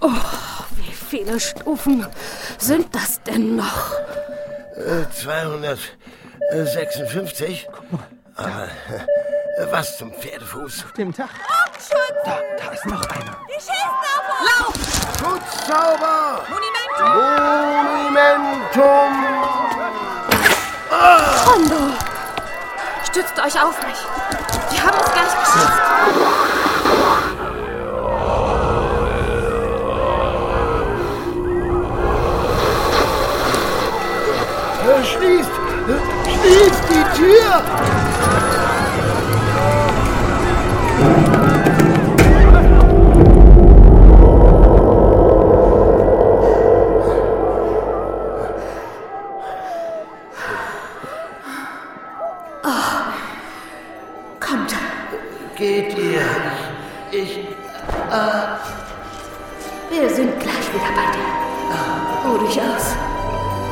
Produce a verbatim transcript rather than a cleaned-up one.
Oh, wie viele Stufen sind das denn noch? Äh, zweihundertsechsundfünfzig. Aber äh, was zum Pferdefuß? Auf dem Dach. Da, da ist noch einer. Die schießen auf uns! Lauf! Schutzzauber! Monumentum! Monumentum! Ah! Rondo! Stützt euch auf mich. Die haben uns gleich geschützt. Äh, schließt! Äh, schließt die Tür! Geht ihr? Ich... Äh... Wir sind gleich wieder bei dir. Oh, durchaus.